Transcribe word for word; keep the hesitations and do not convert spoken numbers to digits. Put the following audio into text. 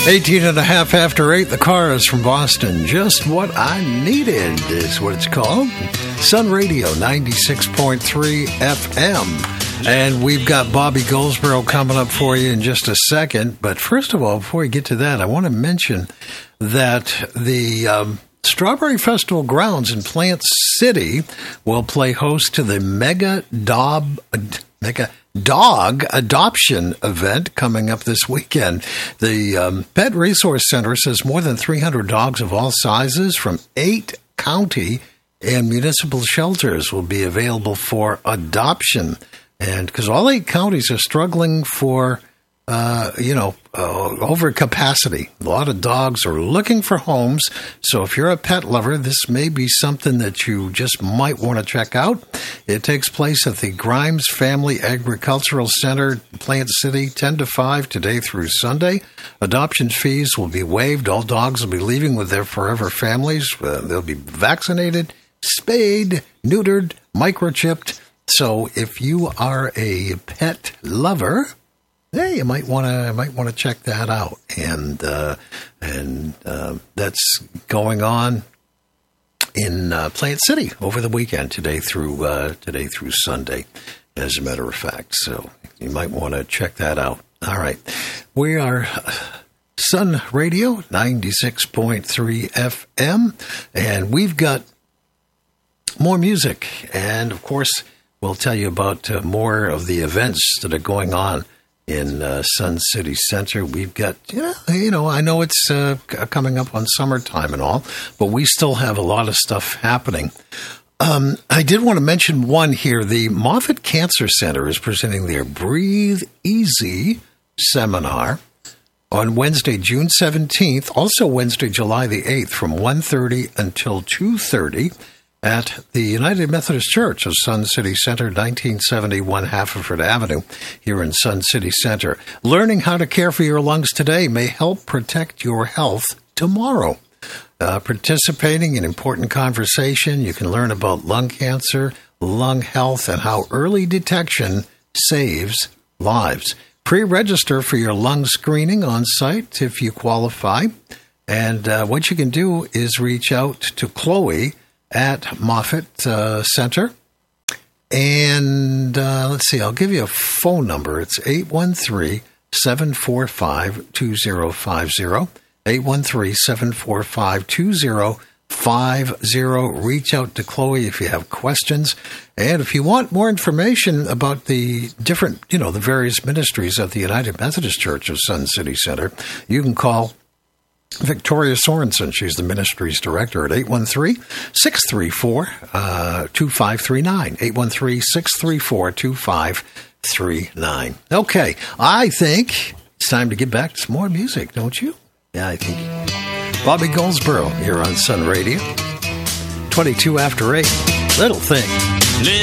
eighteen and a half after eight, the Cars from Boston. Just What I Needed is what it's called. Sun Radio, ninety-six point three F M. And we've got Bobby Goldsboro coming up for you in just a second. But first of all, before we get to that, I want to mention that the um, Strawberry Festival grounds in Plant City will play host to the Mega Dob... Mega... Dog adoption event coming up this weekend. The um, Pet Resource Center says more than three hundred dogs of all sizes from eight county and municipal shelters will be available for adoption. And because all eight counties are struggling for, uh, you know, uh, overcapacity. A lot of dogs are looking for homes. So if you're a pet lover, this may be something that you just might want to check out. It takes place at the Grimes Family Agricultural Center, Plant City, ten to five, today through Sunday. Adoption fees will be waived. All dogs will be leaving with their forever families. Uh, they'll be vaccinated, spayed, neutered, microchipped. So if you are a pet lover, hey, you might want to might want to check that out, and uh, and uh, that's going on in uh, Plant City over the weekend, today through uh, today through Sunday, as a matter of fact. So you might want to check that out. All right, we are Sun Radio, ninety-six point three F M, and we've got more music, and of course, we'll tell you about uh, more of the events that are going on in uh, Sun City Center. We've got, you know, you know I know it's uh, coming up on summertime and all, but we still have a lot of stuff happening. Um, I did want to mention one here. The Moffitt Cancer Center is presenting their Breathe Easy seminar on Wednesday, June seventeenth, also Wednesday, July the eighth, from one thirty until two thirty. At the United Methodist Church of Sun City Center, nineteen seventy-one Haverford Avenue, here in Sun City Center. Learning how to care for your lungs today may help protect your health tomorrow. Uh, participating in important conversation, you can learn about lung cancer, lung health, and how early detection saves lives. Pre-register for your lung screening on site if you qualify. And uh, what you can do is reach out to Chloe at Moffitt uh, Center. And uh, let's see, I'll give you a phone number. It's eight one three, seven four five, two zero five zero. eight one three, seven four five, two zero five zero. Reach out to Chloe if you have questions. And if you want more information about the different, you know, the various ministries at the United Methodist Church of Sun City Center, you can call Victoria Sorensen. She's the ministry's director at eight one three, six three four, two five three nine. eight one three, six three four, two five three nine. Okay, I think it's time to get back to some more music, don't you? Yeah, I think. Bobby Goldsboro here on Sun Radio. twenty-two after eight. Little Thing.